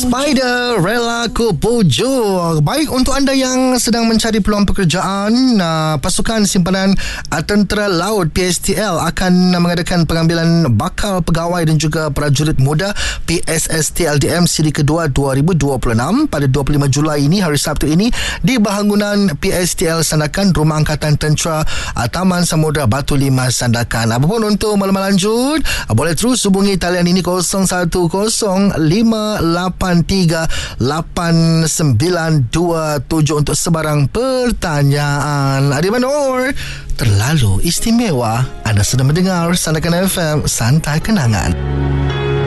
Spider rela ku pujuk. Baik, untuk anda yang sedang mencari peluang pekerjaan, pasukan simpanan tentera laut PSTL akan mengadakan pengambilan bakal pegawai dan juga prajurit muda PSSTLDM siri kedua 2026 pada 25 Julai ini, hari Sabtu ini, di bangunan PSTL Sandakan, Rumah Angkatan Tentera Taman Samudra Batu 5 Sandakan. Apapun untuk maklumat lanjut, boleh terus hubungi talian ini 0105838927 untuk sebarang pertanyaan. Adi Manor, terlalu istimewa. Anda sedang mendengar Sandakan FM, Santai Kenangan.